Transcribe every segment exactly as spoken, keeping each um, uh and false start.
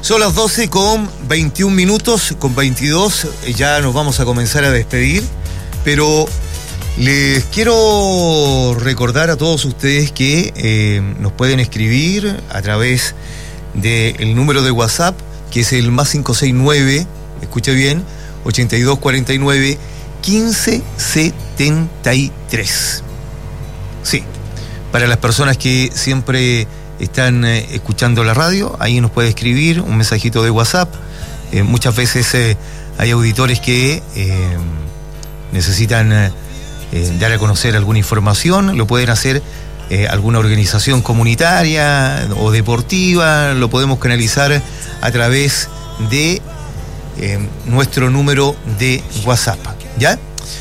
Son las doce con veintiún minutos, con veintidós, ya nos vamos a comenzar a despedir, pero les quiero recordar a todos ustedes que eh, nos pueden escribir a través del número de WhatsApp, que es el más cinco seis nueve, escuche bien, ochenta y dos cuarenta y nueve, quince setenta y tres. Sí, para las personas que siempre están eh, escuchando la radio, ahí nos puede escribir un mensajito de WhatsApp. Eh, muchas veces eh, hay auditores que eh, necesitan eh, dar a conocer alguna información, lo pueden hacer eh, alguna organización comunitaria o deportiva, lo podemos canalizar a través de eh, nuestro número de WhatsApp, ¿ya?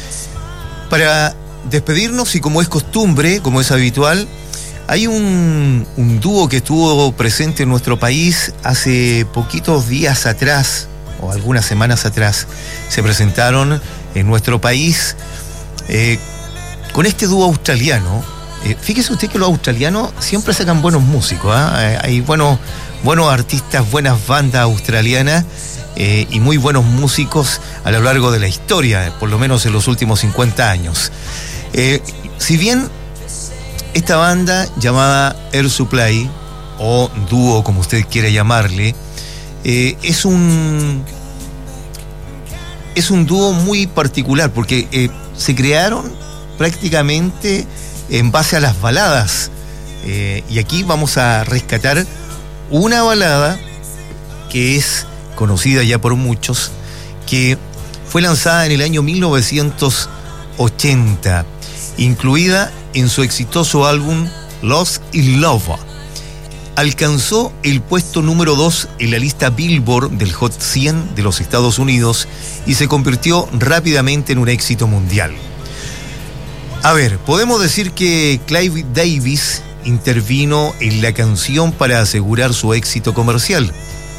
Para despedirnos, y como es costumbre, como es habitual, hay un, un dúo que estuvo presente en nuestro país hace poquitos días atrás, o algunas semanas atrás, se presentaron en nuestro país eh, con este dúo australiano. Eh, fíjese usted que los australianos siempre sacan buenos músicos, ¿eh? Hay buenos, buenos artistas, buenas bandas australianas eh, y muy buenos músicos a lo largo de la historia, por lo menos en los últimos cincuenta años. Eh, si bien esta banda llamada Air Supply, o dúo como usted quiera llamarle, eh, es un es un dúo muy particular porque eh, se crearon prácticamente en base a las baladas, eh, y aquí vamos a rescatar una balada que es conocida ya por muchos, que fue lanzada en el año mil novecientos ochenta, incluida en su exitoso álbum Lost in Love. Alcanzó el puesto número dos en la lista Billboard del Hot cien de los Estados Unidos y se convirtió rápidamente en un éxito mundial. A ver, podemos decir que Clive Davis intervino en la canción para asegurar su éxito comercial.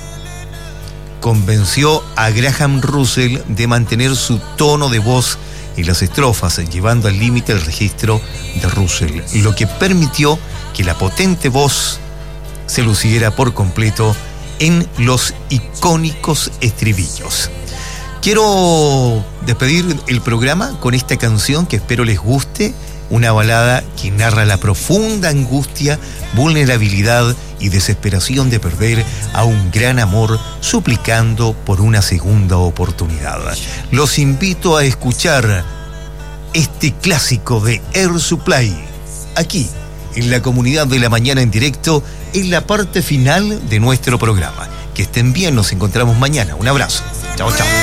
Convenció a Graham Russell de mantener su tono de voz en las estrofas, llevando al límite el registro de Russell, lo que permitió que la potente voz se luciera por completo en los icónicos estribillos. Quiero despedir el programa con esta canción que espero les guste, una balada que narra la profunda angustia, vulnerabilidad y desesperación de perder a un gran amor, suplicando por una segunda oportunidad. Los invito a escuchar este clásico de Air Supply, aquí, en la Comunidad de la Mañana en directo, en la parte final de nuestro programa. Que estén bien, nos encontramos mañana. Un abrazo. Chao, chao.